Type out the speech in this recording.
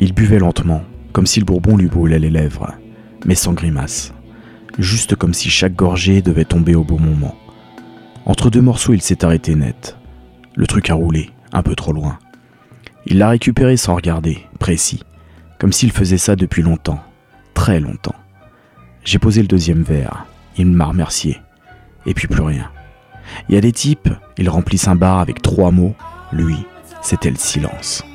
Il buvait lentement, comme si le bourbon lui brûlait les lèvres, mais sans grimace. Juste comme si chaque gorgée devait tomber au bon moment. Entre deux morceaux, il s'est arrêté net. Le truc a roulé, un peu trop loin. Il l'a récupéré sans regarder, précis, comme s'il faisait ça depuis longtemps, très longtemps. J'ai posé le deuxième verre, il m'a remercié, et puis plus rien. Il y a des types, ils remplissent un bar avec 3 mots, lui, c'était le silence.